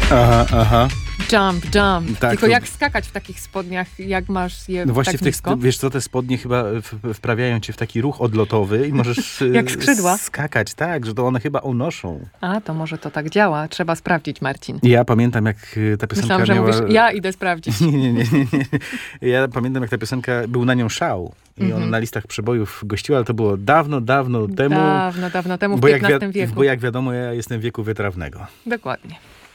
Aha, aha. Jump. Tak, Tylko to- jak skakać w takich spodniach, jak masz je No właśnie tak w tych, nisko? wiesz co, te spodnie chyba wprawiają cię w taki ruch odlotowy i możesz Jak skrzydła. skakać, tak, że to one chyba unoszą. A, to może to tak działa. Trzeba sprawdzić, Marcin. I ja pamiętam, jak ta piosenka Myślałam, że miała... mówisz, ja idę sprawdzić. Nie. Ja pamiętam, jak ta piosenka, był na nią szał. I on na listach przebojów gościła, ale to było dawno temu. Dawno temu, w Bo jak, XV wieku. bo jak wiadomo, ja jestem wieku wytrawnego. Dokładnie.